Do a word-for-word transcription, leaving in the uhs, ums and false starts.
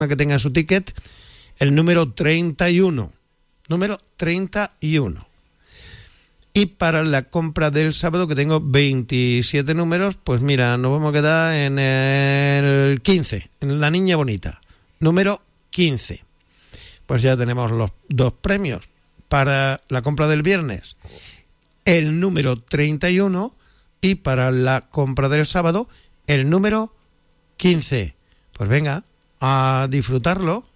que tenga su ticket, el número treinta y uno. Número treinta y uno. Y para la compra del sábado, que tengo veintisiete números, pues mira, nos vamos a quedar en el quince, en la niña bonita. Número quince. Pues ya tenemos los dos premios. Para la compra del viernes, el número treinta y uno, y para la compra del sábado, el número quince. Pues venga, a disfrutarlo.